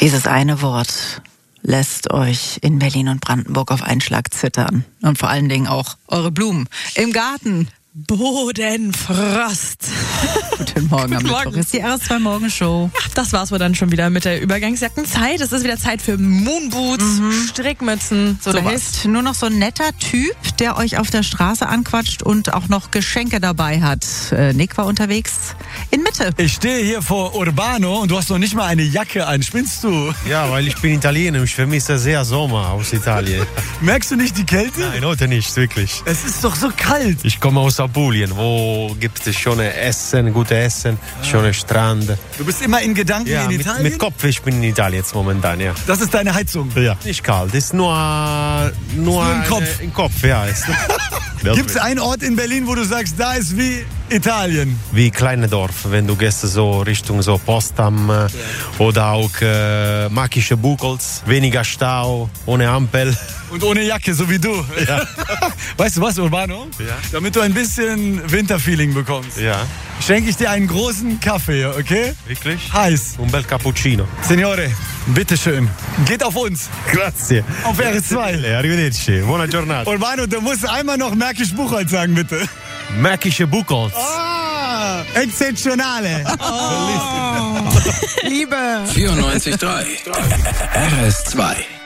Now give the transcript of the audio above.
Dieses eine Wort lässt euch in Berlin und Brandenburg auf einen Schlag zittern. Und vor allen Dingen auch eure Blumen im Garten. Bodenfrost. Guten Morgen am Mittwoch. Ist die RS2 Morgenshow. Ja, das war's wohl dann schon wieder mit der Übergangsjackenzeit. Es ist wieder Zeit für Moonboots, Strickmützen. So, da ist nur noch so ein netter Typ, der euch auf der Straße anquatscht und auch noch Geschenke dabei hat. Nick war unterwegs in Mitte. Ich stehe hier vor Urbano und du hast noch nicht mal eine Jacke an. Spinnst du? Ja, weil ich bin Italiener. Ich vermisse sehr Sommer aus Italien. Merkst du nicht die Kälte? Nein, heute nicht, wirklich. Es ist doch so kalt. Ich komme aus Apulien, wo gibt es schöne Essen, gute Essen, schöne Strand. Du bist immer in Gedanken Ja, in Italien? mit Kopf, ich bin in Italien jetzt momentan, ja. Das ist deine Heizung? Ja. Nicht kalt, ist nur im Kopf. Im Kopf, ja. Gibt es einen Ort in Berlin, wo du sagst, da ist wie Italien? Wie kleine Dorf, wenn du gehst so Richtung so Potsdam oder auch Märkische Buchholz, weniger Stau, ohne Ampel. Und ohne Jacke, so wie du. Ja. Weißt du was, Urbano? Ja. Damit du ein bisschen Winterfeeling bekommst, Ja, schenke ich dir einen großen Kaffee, okay? wirklich? Heiß. Un bel cappuccino. Signore, bitteschön. Geht auf uns. Grazie. Auf RS2. Arrivederci. Buona giornata. Urbano, du musst einmal noch Märkisch Buchholz sagen, bitte. Märkische Buchholz. Ah, eccezionale. Liebe. 94.3 RS2